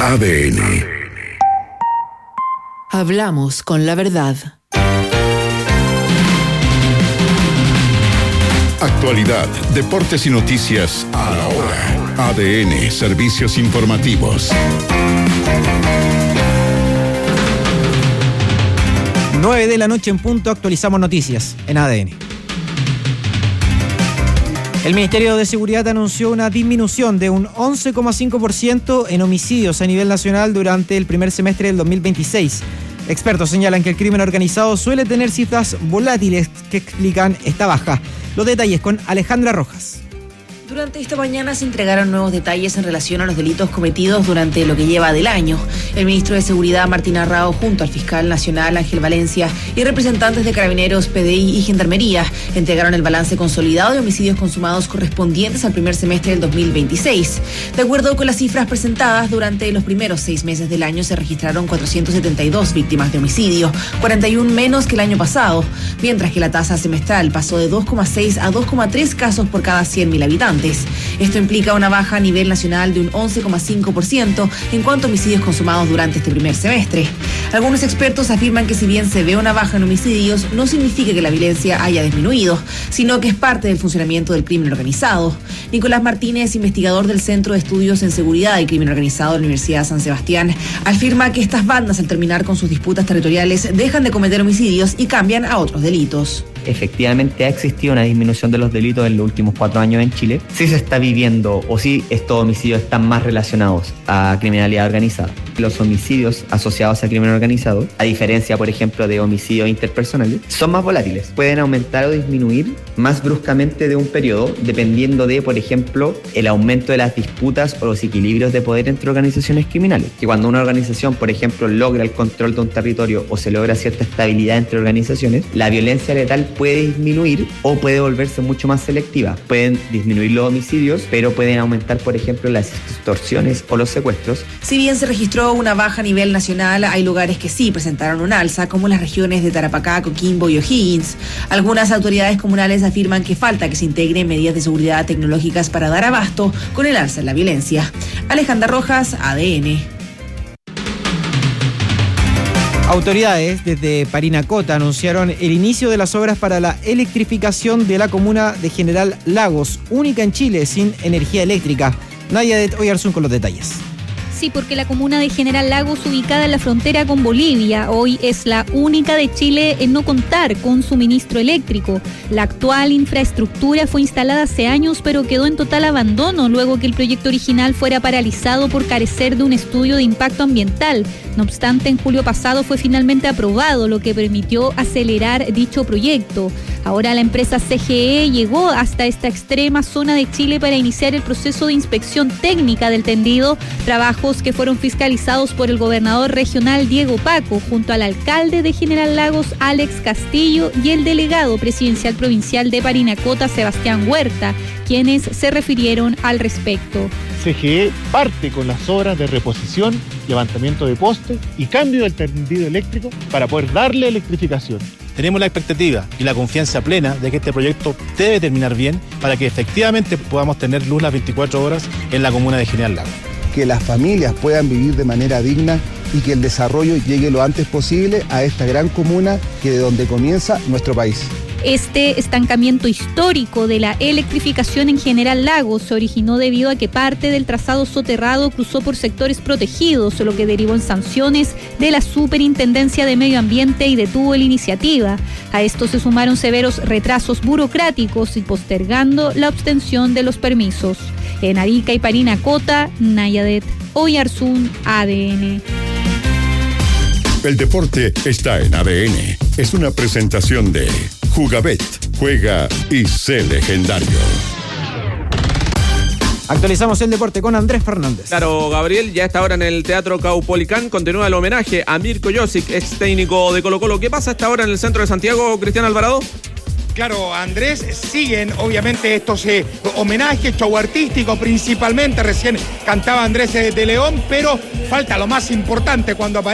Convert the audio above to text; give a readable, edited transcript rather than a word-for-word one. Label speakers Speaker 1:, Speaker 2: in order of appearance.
Speaker 1: ADN.
Speaker 2: Hablamos con la verdad.
Speaker 1: Actualidad, deportes y noticias a la hora. ADN, servicios informativos.
Speaker 3: 9 de la noche en punto, actualizamos noticias en ADN. El Ministerio de Seguridad anunció una disminución de un 11,5% en homicidios a nivel nacional durante el primer semestre del 2026. Expertos señalan que el crimen organizado suele tener cifras volátiles que explican esta baja. Los detalles con Alejandra Rojas.
Speaker 4: Durante esta mañana se entregaron nuevos detalles en relación a los delitos cometidos durante lo que lleva del año. El ministro de Seguridad, Martín Arrao, junto al fiscal nacional, Ángel Valencia, y representantes de Carabineros, PDI y Gendarmería, entregaron el balance consolidado de homicidios consumados correspondientes al primer semestre del 2026. De acuerdo con las cifras presentadas, durante los primeros 6 meses del año se registraron 472 víctimas de homicidio, 41 menos que el año pasado, mientras que la tasa semestral pasó de 2,6 a 2,3 casos por cada 100.000 habitantes. Esto implica una baja a nivel nacional de un 11,5% en cuanto a homicidios consumados durante este primer semestre. Algunos expertos afirman que si bien se ve una baja en homicidios, no significa que la violencia haya disminuido, sino que es parte del funcionamiento del crimen organizado. Nicolás Martínez, investigador del Centro de Estudios en Seguridad y Crimen Organizado de la Universidad de San Sebastián, afirma que estas bandas, al terminar con sus disputas territoriales, dejan de cometer homicidios y cambian a otros delitos.
Speaker 5: Efectivamente ha existido una disminución de los delitos en los últimos 4 años en Chile. Sí se está viviendo, o sí estos homicidios están más relacionados a criminalidad organizada. Los homicidios asociados a crimen organizado, a diferencia, por ejemplo, de homicidios interpersonales, son más volátiles. Pueden aumentar o disminuir más bruscamente de un periodo, dependiendo de, por ejemplo, el aumento de las disputas o los equilibrios de poder entre organizaciones criminales. Que cuando una organización, por ejemplo, logra el control de un territorio o se logra cierta estabilidad entre organizaciones, la violencia letal puede disminuir o puede volverse mucho más selectiva. Pueden disminuir los homicidios, pero pueden aumentar, por ejemplo, las extorsiones o los secuestros.
Speaker 4: Si bien se registró una baja a nivel nacional, hay lugares que sí presentaron un alza, como las regiones de Tarapacá, Coquimbo y O'Higgins. Algunas autoridades comunales afirman que falta que se integren medidas de seguridad tecnológicas para dar abasto con el alza en la violencia. Alejandra Rojas, ADN.
Speaker 3: Autoridades desde Parinacota anunciaron el inicio de las obras para la electrificación de la comuna de General Lagos, única en Chile sin energía eléctrica. Nayadet Oyarzún con los detalles.
Speaker 6: Sí, porque la comuna de General Lagos, ubicada en la frontera con Bolivia, hoy es la única de Chile en no contar con suministro eléctrico. La actual infraestructura fue instalada hace años, pero quedó en total abandono luego que el proyecto original fuera paralizado por carecer de un estudio de impacto ambiental. No obstante, en julio pasado fue finalmente aprobado, lo que permitió acelerar dicho proyecto. Ahora la empresa CGE llegó hasta esta extrema zona de Chile para iniciar el proceso de inspección técnica del tendido, trabajos que fueron fiscalizados por el gobernador regional Diego Paco, junto al alcalde de General Lagos, Alex Castillo, y el delegado presidencial provincial de Parinacota, Sebastián Huerta, quienes se refirieron al respecto.
Speaker 7: CGE parte con las obras de reposición, levantamiento de postes y cambio del tendido eléctrico para poder darle electrificación.
Speaker 8: Tenemos la expectativa y la confianza plena de que este proyecto debe terminar bien para que efectivamente podamos tener luz las 24 horas en la comuna de General Lagos.
Speaker 9: Que las familias puedan vivir de manera digna y que el desarrollo llegue lo antes posible a esta gran comuna que de donde comienza nuestro país.
Speaker 6: Este estancamiento histórico de la electrificación en General Lagos se originó debido a que parte del trazado soterrado cruzó por sectores protegidos, lo que derivó en sanciones de la Superintendencia de Medio Ambiente y detuvo la iniciativa. A esto se sumaron severos retrasos burocráticos y postergando la obtención de los permisos. En Arica y Parinacota, Nayadet Oyarzún, ADN.
Speaker 1: El deporte está en ADN. Es una presentación de Jugabet. Juega y sé legendario.
Speaker 3: Actualizamos el deporte con Andrés Fernández.
Speaker 10: Claro, Gabriel, ya está ahora en el Teatro Caupolicán. Continúa el homenaje a Mirko Josic, ex técnico de Colo-Colo. ¿Qué pasa hasta ahora en el centro de Santiago, Cristian Alvarado?
Speaker 11: Claro, Andrés, siguen obviamente estos homenajes, show artístico principalmente. Recién cantaba Andrés de León, pero falta lo más importante cuando aparece